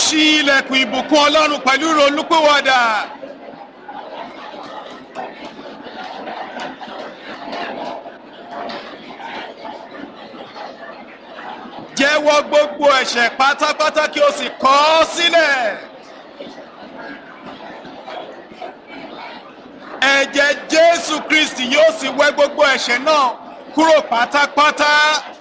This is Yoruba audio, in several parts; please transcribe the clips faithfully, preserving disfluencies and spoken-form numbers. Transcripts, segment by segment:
ṣí ilẹ̀kùn ìbùkún Ọlọ́run pẹ̀lú ìrònúpìwàdà. Jẹ́wọ́ gbogbo ẹ̀ṣẹ̀ pátápátá kí o sì kọ̀ ọ́ sílẹ̀. Ẹ̀jẹ̀ Jésù Kristi yóò sì wẹ̀ gbogbo ẹ̀ṣẹ̀ náà kúrò pátápátá.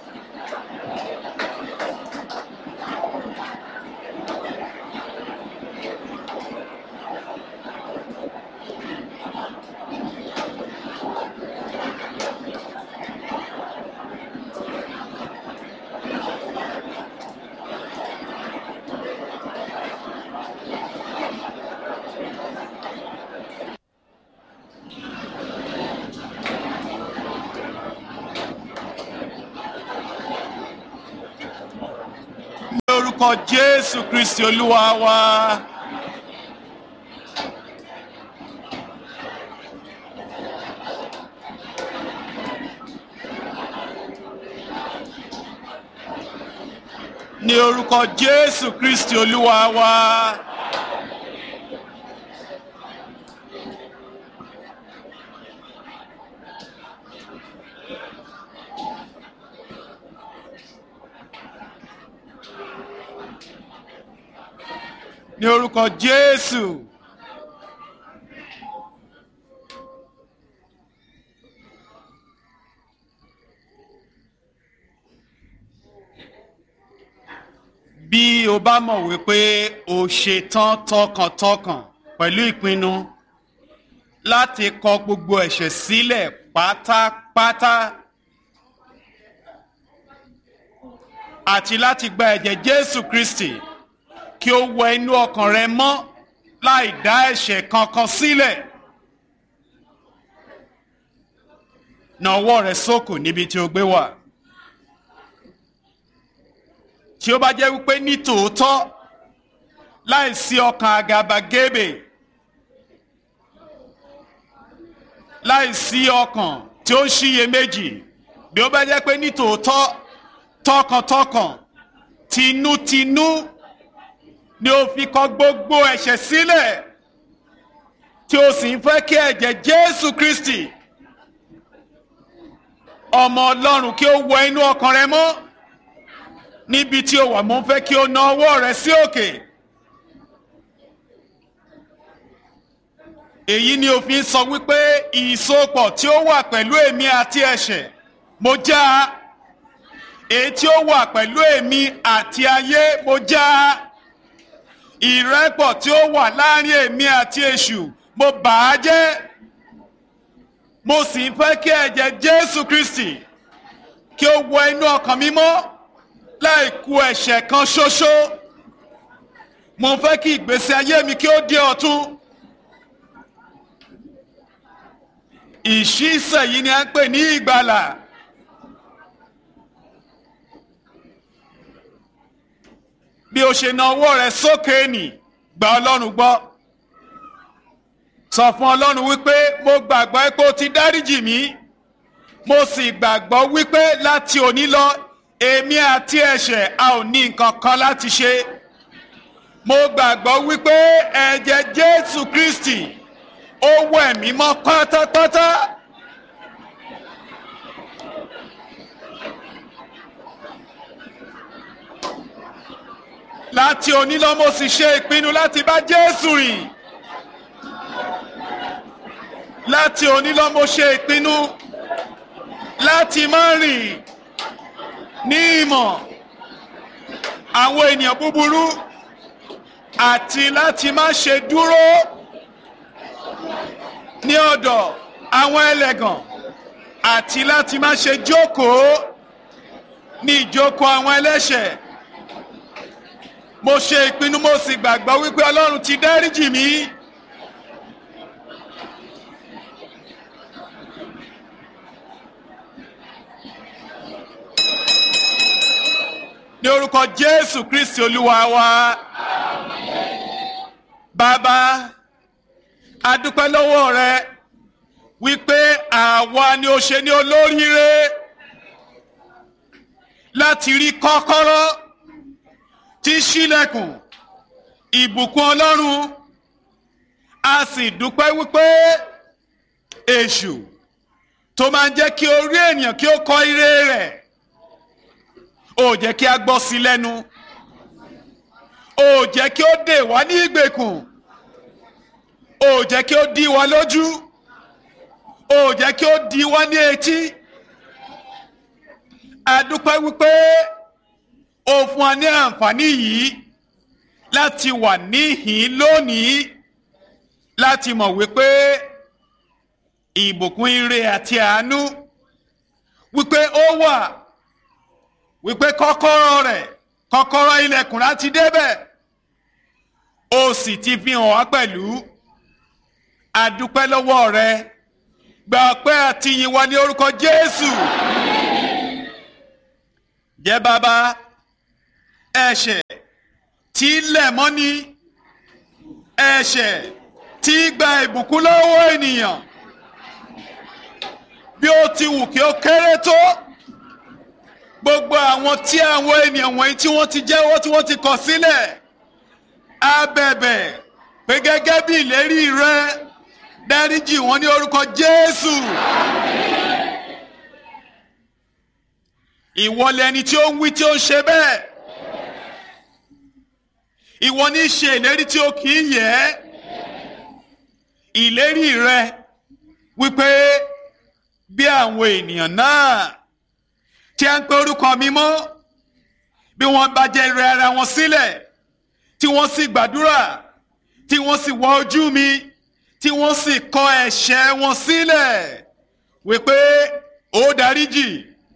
Orúkọ Jésù Kristi Olúwa wa. Ní orúkọ Jésù Kristi Olúwa wa. Ní orúkọ Jésù. Bí o bá mọ̀ wípé o ṣetán tọkàntọkàn pẹ̀lú ìpinnu láti kọ gbogbo ẹ̀ṣẹ̀ sílẹ̀ pátápátá àti láti gba ẹ̀jẹ̀ Jésù Kristi kí ó wẹ inú ọkàn rẹ mọ́ láì dá ẹ̀ṣẹ̀ kankan sílẹ̀. Na ọwọ́ rẹ sókè níbi tí o gbé wà. Tí ó bá jẹ́ wípé ní tòótọ́ láì sí ọkàn àgàbàgebè, láì sí ọkàn tí ó ń ṣiyèméjì, bí ó bá jẹ́ pé ní tòótọ́ tọkàntọkàn tinútinú ni o fi kọ gbogbo ẹ̀ṣẹ̀ sílẹ̀ tí o sì ń fẹ́ kí ẹ̀jẹ̀ Jésù Kristi ọmọ Ọlọ́run kí ó wọ inú ọkàn rẹ mọ́ níbi tí o wà, mo ń fẹ́ kí o na ọwọ́ rẹ sí òkè. Èyí ni òfin sọ wípé ìsopọ̀ tí ó wà pẹ̀lú èmi àti ẹ̀ṣẹ̀ mo já, èyí tí ó wà pẹ̀lú èmi àti ayé mo já, ìrẹ́pọ̀ tí ó wà láàrin èmi àti èṣù mo bà á jẹ́. Mo sì ń fẹ́ kí ẹ̀jẹ̀ Jésù Kristi kí ó wọ inú ọkàn mi mọ́ láì kù ẹ̀ṣẹ̀ kan ṣoṣo. Mo ń fẹ́ kí ìgbésí ayé mi kí ó di ọ̀tun. Ìṣísẹ̀ yìí ni a ń pè ní ìgbàlà. Bí o ṣe na ọwọ́ rẹ sókè nì, gba Ọlọ́run gbọ́. Sọ fún Ọlọ́run wípé mo gbàgbọ́ pé o ti dáríjì mí. Mo sì gbàgbọ́ wípé láti òní lọ èmi àti ẹ̀ṣẹ̀ a ò ní nǹkan kan láti ṣe. Mo gbàgbọ́ wípé ẹ̀jẹ̀ Jésù Kristi ó wẹ̀ mí mọ́ pátápátá. Láti òní lọ mo sì ṣe ìpinnu láti bá Jésù rìn. Láti òní lọ mo ṣe ìpinnu láti má rìn ní ìmọ̀ àwọn ènìyàn búburú àti láti má ṣe dúró ní ọ̀dọ̀ àwọn ẹlẹ́gàn àti láti má ṣe jókòó ní ìjókòó àwọn ẹlẹ́ṣẹ̀. Mo ṣe ìpinnu mo sì gbàgbọ́ wípé Ọlọ́run ti dáríjì mí. Ní orúkọ Jésù Kristi Olúwa wa. Bàbá, a dúpẹ́ lọ́wọ́ rẹ wípé àwa ni ó ṣe ní olóríire láti rí kọ́kọ́rọ́ tí ṣílẹ̀kùn ìbùkún Ọlọ́run, a sì dúpẹ́ wípé èṣù tó máa ń jẹ́ kí orí ènìyàn kí ó kọ ire rẹ̀ ó jẹ́ kí a gbọ́ sí lẹ́nu, ó jẹ́ kí ó dè wá ní ìgbèkùn, ó jẹ́ kí ó dí wa lójú, ó jẹ́ kí ó dí wa ní etí. A dúpẹ́ wípé ó fún wa ní àǹfààní yìí láti wà níhìn lónìí, láti mọ̀ wípé ìbùkún ire àti àánú wípé ó wà, wípé kọ́kọ́rọ́ rẹ̀, kọ́kọ́rọ́ ilẹ̀kùn láti débẹ̀, ó sì ti fi hàn wá pẹ̀lú. A dúpẹ́ lọ́wọ́ rẹ, gba ọpẹ́ àti ìyìn wa ní orúkọ Jésù. Jẹ́ bàbá, ẹ̀ṣẹ̀ tí lẹ̀ mọ́ ni, ẹ̀ṣẹ̀ tí gba ìbùkún lọ́wọ́ ènìyàn, bí ó ti wù kí ó kéré tó, gbogbo àwọn tí àwọn ènìyàn wọ̀nyí tí wọ́n ti jẹ́wọ́ tí wọ́n ti kọ̀ sílẹ̀, a bẹ̀bẹ̀ pé gẹ́gẹ́ bí ìlérí rẹ, dáríjì wọ́n ní orúkọ Jésù. Ìwọ lẹni tí ó ń wí tí ó ń ṣe bẹ́ẹ̀. Ìwọ ní ṣe ìlérí tí ó kì í yẹ̀. Ìlérí rẹ wípé bí àwọn ènìyàn náà tí a ń pe orúkọ mi mọ́, bí wọ́n bá jẹ́ rẹ ara wọn sílẹ̀, tí wọ́n sì gbàdúrà, tí wọ́n sì wá ojú mi, tí wọ́n sì kọ ẹ̀ṣẹ̀ wọn sílẹ̀, wípé ó dáríjì.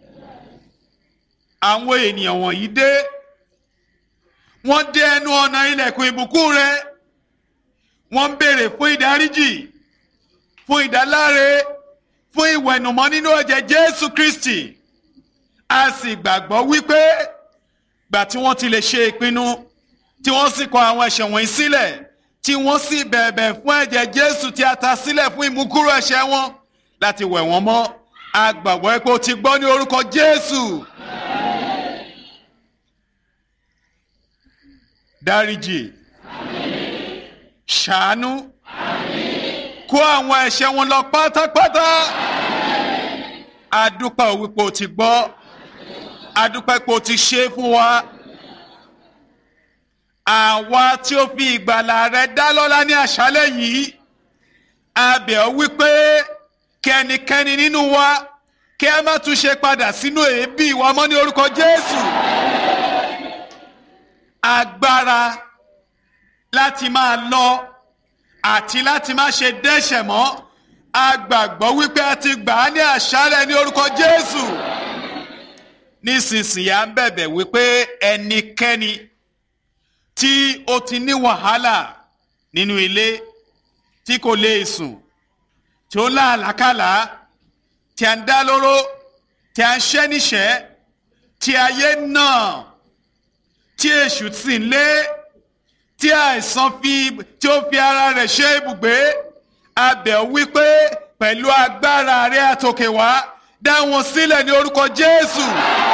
Àwọn ènìyàn wọ̀nyí dé, wọ́n dé ẹnu ọ̀nà ilẹ̀kùn ìbùkún rẹ, wọ́n ń béèrè fún ìdáríjì, fún ìdáláre, fún ìwẹ̀nùmọ́ nínú ẹ̀jẹ̀ Jésù Kristi. A sì gbàgbọ́ wípé gbà tí wọ́n ti lè ṣe ìpinnu, tí wọ́n sì kọ àwọn ẹ̀ṣẹ̀ wọ̀nyí sílẹ̀, tí wọ́n sì bẹ̀bẹ̀ fún ẹ̀jẹ̀ Jésù tí a ta sílẹ̀ fún ìmúkúrò ẹ̀ṣẹ̀ wọn láti wẹ̀ wọ́n mọ́. A gbàgbọ́ pé o ti gbọ́ ní orúkọ Jésù. Dáríjì, ṣàánú, kó àwọn ẹ̀ṣẹ̀ wọn lọ pátápátá. A dúpẹ́ wípé o ti gbọ́, a dúpẹ́ pé o ti ṣe fún wa. Àwa tí ó fi ìgbàlà rẹ dá lọ́lá ní àṣálẹ́ yìí, a bẹ̀ ọ́ wípé kẹ́nikẹ́ni nínú wa kí a má tún ṣe padà sínú èébì wa mọ́ ní orúkọ Jésù. Agbára láti máa lọ àti láti má ṣe dẹ́ṣẹ̀ mọ́, a gbàgbọ́ wípé a ti gbà á ní àṣálẹ́ ní orúkọ Jésù. Nísinsìnyí à ń bẹ̀bẹ̀ wípé ẹnikẹ́ni tí ó ti ní wàhálà nínú ilé, tí kò lè sùn, tí ó láàlákàlà, tí a ń dá lóró, tí a ń ṣẹ́ níṣẹ́, tí ayé náà, tí èṣù sì ń lé, tí àìsàn fi tí ó fi ara rẹ̀ ṣe ibùgbé, a bẹ̀ ọ́ wípé pẹ̀lú agbára rẹ àtòkè wá, dá wọn sílẹ̀ ní orúkọ Jésù.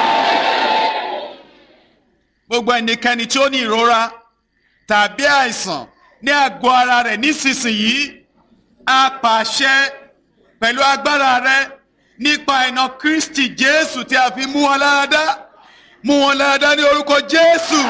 Gbogbo ẹnikẹ́ni tí ó ní ìrora tàbí àìsàn ní àgọ́ ara rẹ̀ nísinsìnyí, a pàṣẹ pẹ̀lú agbára rẹ nípa iná Kristi Jésù tí a fi mú wọn lára dá, mú wọn lára dá ní orúkọ Jésù.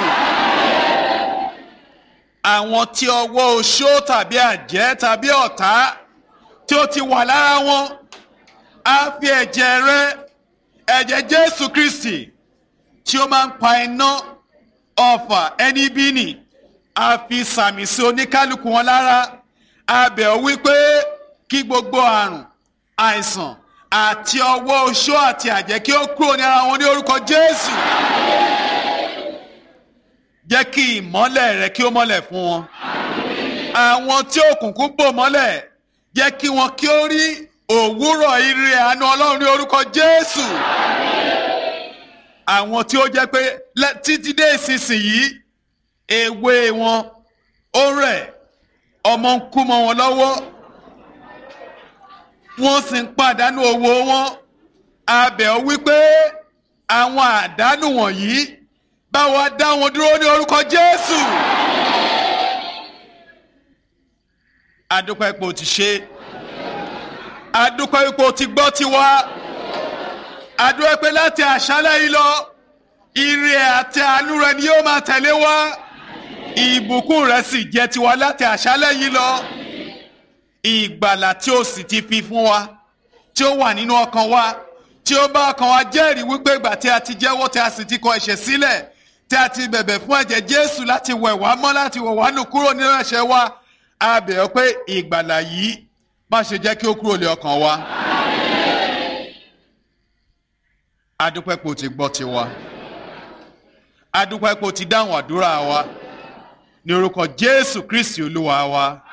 Àwọn tí ọwọ́ oṣó tàbí àjẹ́ tàbí ọ̀tá tí ó ti wà lára wọn, a fi ẹ̀jẹ̀ rẹ, ẹ̀jẹ̀ Jésù Kristi tí ó máa ń pa iná ọfà ẹni bí nì, a fi sàmì sí oníkálukú wọn lára. A bẹ̀ ọ́ wípé kí gbogbo àrùn, àìsàn àti ọwọ́ oṣó àti àjẹ́ kí ó kúrò ní ara wọn ní orúkọ Jésù. Jẹ́ kí ìmọ́lẹ̀ rẹ kí ó mọ́lẹ̀ fún wọn. Àwọn tí òkùnkùn bò mọ́lẹ̀, jẹ́ kí wọn kí ó rí òwúrọ̀ ire àánú Ọlọ́run ní orúkọ Jésù. Àwọn tí ó jẹ́ pé títí dé ìsinsìnyí èwe wọn ó rẹ̀, ọmọ ń kú mọ́ wọn lọ́wọ́, wọ́n sì ń pàdánù owó wọn, a bẹ̀ ọ́ wípé àwọn àdánù wọ̀nyí bá wa dá wọn dúró ní orúkọ Jésù. adúpẹ́ pé o ti ṣe adúpẹ́ pé o ti gbọ́ tiwa adúpẹ́ pé láti àṣálẹ́ yìí lọ ire àti àánú rẹ ni yóò máa tẹ̀lé wa ìbùkún rẹ sì jẹ́ tiwa láti àṣálẹ́ yìí lọ ìgbàlà tí o sì ti fi fún wa tí ó wà nínú ọkàn wa tí ó bá ọkàn wa jẹ́rìí wípé ìgbà tí a ti jẹ́wọ́ tí a sì ti kọ ẹ̀ṣẹ̀ sílẹ̀ tí a ti bẹ̀bẹ̀ fún ẹ̀jẹ̀ Jésù láti wẹ̀ wá mọ́ láti wẹ̀ wá nù kúrò nínú ẹ̀ṣẹ̀ wa a bẹ̀ ọ́ pé ìgbàlà yìí má ṣe jẹ́ kí ó kúrò lé ọkàn wa. adúpẹ́ pé o ti gbọ́ tiwa adúpẹ́ pé o ti dáhùn àdúrà wa ní orúkọ Jésù Kristi Olúwa wa.